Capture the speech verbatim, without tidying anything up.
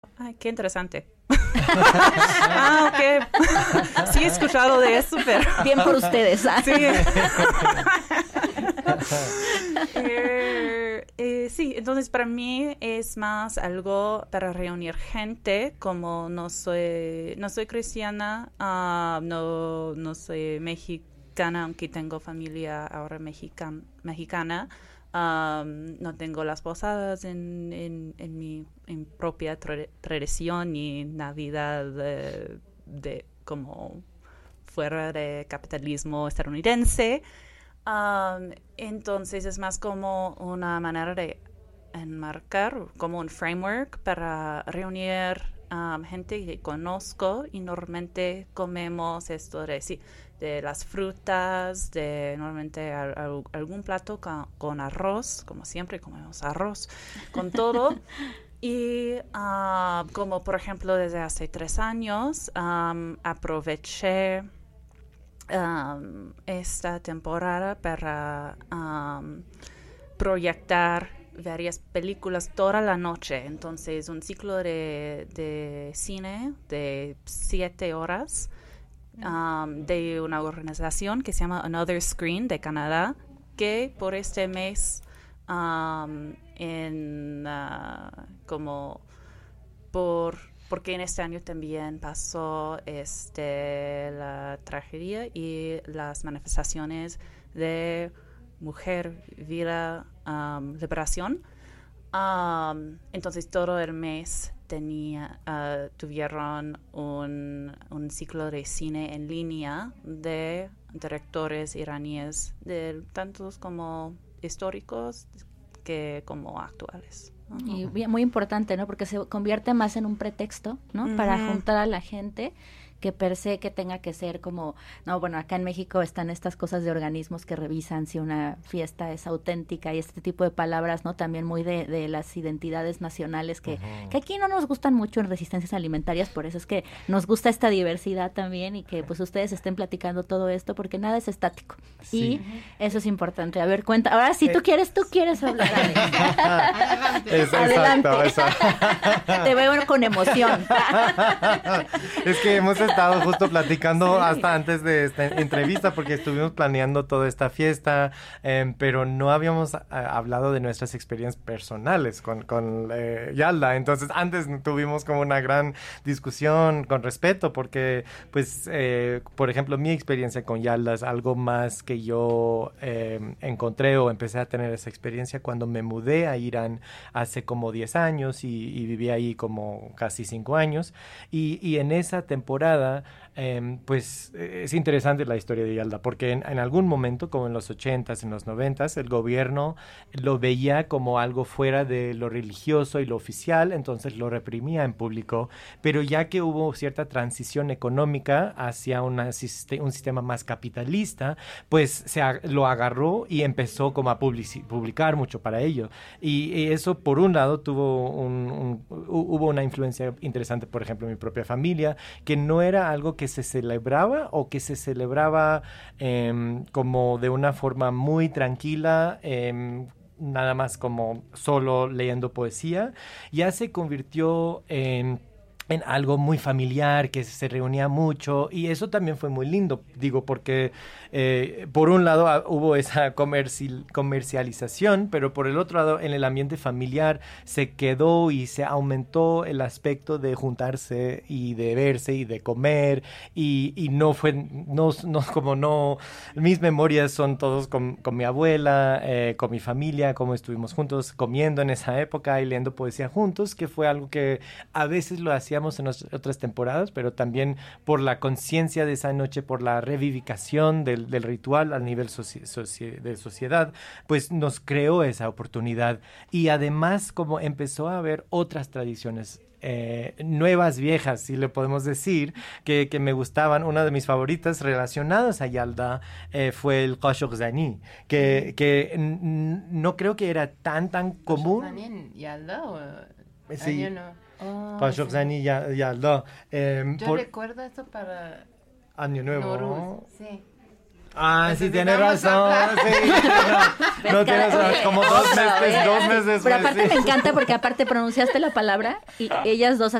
Ay, qué interesante. Ah, ok. Sí he escuchado de eso, pero... Bien por ustedes. Sí. eh, eh, sí, entonces para mí es más algo para reunir gente, como no soy, no soy cristiana, uh, no, no soy mexicana, aunque tengo familia ahora mexican, mexicana. Um, no tengo las posadas en, en, en mi en propia tra- tradición ni Navidad de, de como fuera de capitalismo estadounidense. Um, entonces es más como una manera de enmarcar, como un framework para reunir um, gente que conozco y normalmente comemos esto de, sí, de las frutas, de normalmente al, al, algún plato con, con arroz, como siempre comemos arroz, con todo. Y uh, como por ejemplo desde hace tres años um, aproveché um, esta temporada para um, proyectar varias películas toda la noche. Entonces, un ciclo de, de cine de siete horas um, de una organización que se llama Another Screen de Canadá, que por este mes, um, en uh, como por porque en este año también pasó este la tragedia y las manifestaciones de Mujer, Vida, um, Liberación. Um, entonces todo el mes tenía, uh, tuvieron un, un ciclo de cine en línea de directores iraníes, de tantos como históricos que como actuales. Y bien, muy importante, ¿no? Porque se convierte más en un pretexto, ¿no? Uh-huh. Para juntar a la gente, que per se que tenga que ser como, no, bueno, acá en México están estas cosas de organismos que revisan si una fiesta es auténtica y este tipo de palabras, ¿no? También muy de, de las identidades nacionales que, uh-huh. que aquí no nos gustan mucho en Resistencias Alimentarias, por eso es que nos gusta esta diversidad también y que pues ustedes estén platicando todo esto porque nada es estático. Sí. Y uh-huh. eso es importante. A ver, cuenta, ahora si sí, tú quieres, tú quieres hablar. es, Adelante. Exacto, exacto. Te veo con emoción. Es que hemos estado justo platicando sí. hasta antes de esta entrevista porque estuvimos planeando toda esta fiesta, eh, pero no habíamos eh, hablado de nuestras experiencias personales con, con eh, Yalda. Entonces antes tuvimos como una gran discusión con respeto porque, pues, eh, por ejemplo, mi experiencia con Yalda es algo más que yo eh, encontré o empecé a tener esa experiencia cuando me mudé a Irán hace como diez años y, y viví ahí como casi cinco años y, y en esa temporada eh, pues eh, es interesante la historia de Yalda porque en, en algún momento como en los ochentas, en los noventas el gobierno lo veía como algo fuera de lo religioso y lo oficial, entonces lo reprimía en público, pero ya que hubo cierta transición económica hacia una, un sistema más capitalista, pues se lo agarró y empezó como a publici- publicar mucho para ello y, y eso por un lado tuvo un, un, hubo una influencia interesante, por ejemplo en mi propia familia, que no era algo que se celebraba o que se celebraba eh, como de una forma muy tranquila, eh, nada más como solo leyendo poesía, ya se convirtió en en algo muy familiar, que se reunía mucho, y eso también fue muy lindo, digo, porque eh, por un lado ah, hubo esa comerci- comercialización, pero por el otro lado, en el ambiente familiar se quedó y se aumentó el aspecto de juntarse y de verse y de comer, y, y no fue, no, no, como no, mis memorias son todos con, con mi abuela, eh, con mi familia, como estuvimos juntos comiendo en esa época y leyendo poesía juntos, que fue algo que a veces lo hacíamos en otras temporadas, pero también por la conciencia de esa noche, por la revivificación del, del ritual a nivel soci- soci- de sociedad, pues nos creó esa oportunidad. Y además, como empezó a haber otras tradiciones Eh, nuevas, viejas, si le podemos decir, que, que me gustaban. Una de mis favoritas relacionadas a Yalda eh, fue el Qashq Zani, que, que n- no creo que era tan, tan común. ¿Qashq Zani en Yalda o sí. año no? Oh, Qashq sí. Zani Yalda. Eh, Yo por... recuerdo esto para Año Nuevo. Nowruz, sí. Ah, sí, tiene Necesitamos razón. hablar. Sí, no, no tienes razón. Como dos Otra meses, vez. dos meses Pero después, aparte sí. me encanta porque aparte pronunciaste la palabra y ellas dos